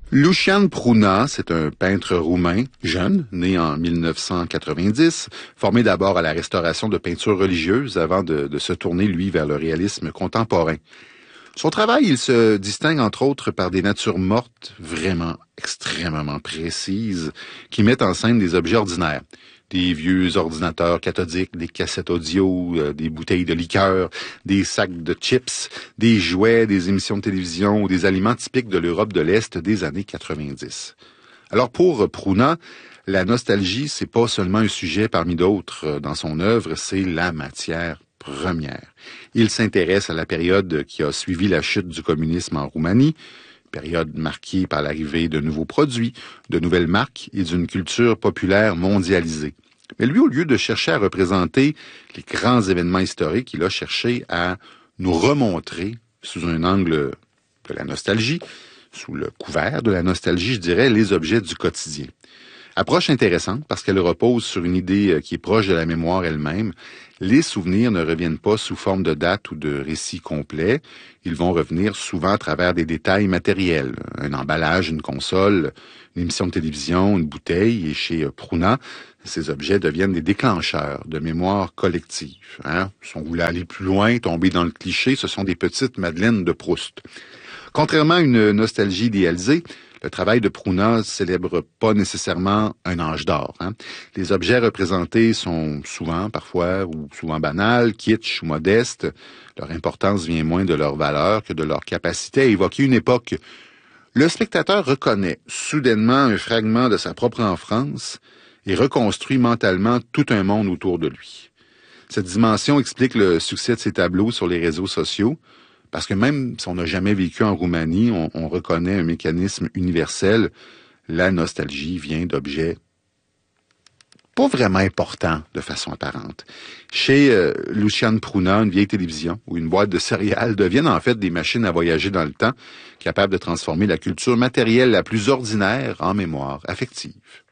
Lucian Pruna, c'est un peintre roumain, jeune, né en 1990, formé d'abord à la restauration de peintures religieuses avant de se tourner, lui, vers le réalisme contemporain. Son travail, il se distingue entre autres par des natures mortes vraiment extrêmement précises qui mettent en scène des objets ordinaires. Des vieux ordinateurs cathodiques, des cassettes audio, des bouteilles de liqueur, des sacs de chips, des jouets, des émissions de télévision ou des aliments typiques de l'Europe de l'Est des années 90. Alors pour Pruna, la nostalgie, c'est pas seulement un sujet parmi d'autres dans son œuvre, c'est la matière première. Il s'intéresse à la période qui a suivi la chute du communisme en Roumanie, période marquée par l'arrivée de nouveaux produits, de nouvelles marques et d'une culture populaire mondialisée. Mais lui, au lieu de chercher à représenter les grands événements historiques, il a cherché à nous remontrer, sous un angle de la nostalgie, sous le couvert de la nostalgie, je dirais, les objets du quotidien. Approche intéressante parce qu'elle repose sur une idée qui est proche de la mémoire elle-même. Les souvenirs ne reviennent pas sous forme de date ou de récit complet. Ils vont revenir souvent à travers des détails matériels. Un emballage, une console, une émission de télévision, une bouteille. Et chez Pruna, ces objets deviennent des déclencheurs de mémoire collective. Si on voulait aller plus loin, tomber dans le cliché, ce sont des petites madeleines de Proust. Contrairement à une nostalgie idéalisée, le travail de Pruna célèbre pas nécessairement un âge d'or. Les objets représentés sont parfois banals, kitsch ou modestes. Leur importance vient moins de leur valeur que de leur capacité à évoquer une époque. Le spectateur reconnaît soudainement un fragment de sa propre enfance et reconstruit mentalement tout un monde autour de lui. Cette dimension explique le succès de ces tableaux sur les réseaux sociaux. Parce que même si on n'a jamais vécu en Roumanie, on reconnaît un mécanisme universel. La nostalgie vient d'objets pas vraiment importants de façon apparente. Chez Lucian Pruna, une vieille télévision ou une boîte de céréales deviennent en fait des machines à voyager dans le temps, capables de transformer la culture matérielle la plus ordinaire en mémoire affective.